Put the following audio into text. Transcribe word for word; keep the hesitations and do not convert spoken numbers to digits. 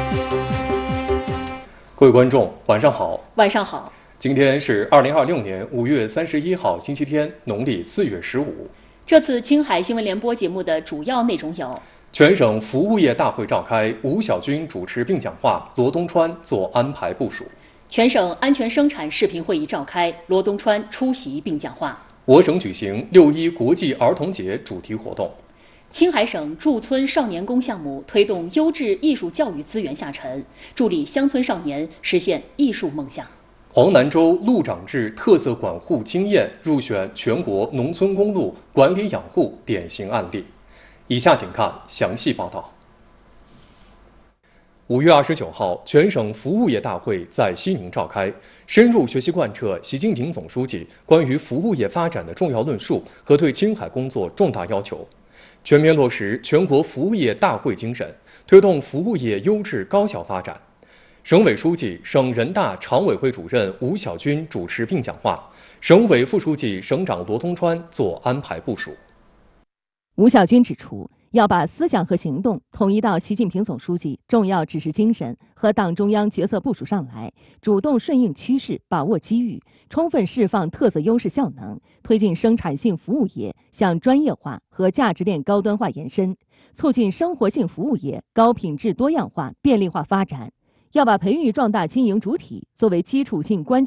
各位观众，晚上好。 晚上好。 今天是二零二六年五月三十一号，星期天，农历四月十五。 这次青海新闻联播节目的主要内容有： 全省服务业大会召开，吴小军主持并讲话，罗东川做安排部署； 全省安全生产视频会议召开，罗东川出席并讲话； 我省举行六一国际儿童节主题活动； 青海省驻村少年宫项目推动优质艺术教育资源下沉，助力乡村少年实现艺术梦想； 黄南州路长制特色管护经验入选全国农村公路管理养护典型案例。以下请看详细报道。五月二十九号，全省服务业大会在西宁召开，深入学习贯彻习近平总书记关于服务业发展的重要论述和对青海工作重大要求，全面落实全国服务业大会精神，推动服务业优质高效发展。省委书记、省人大常委会主任吴小军主持并讲话，省委副书记、省长罗东川做安排部署。 吴小军指出，要把思想和行动统一到习近平总书记重要指示精神和党中央决策部署上来，主动顺应趋势，把握机遇，充分释放特色优势效能，推进生产性服务业向专业化和价值链高端化延伸，促进生活性服务业高品质多样化便利化发展。要把培育壮大经营主体作为基础性关键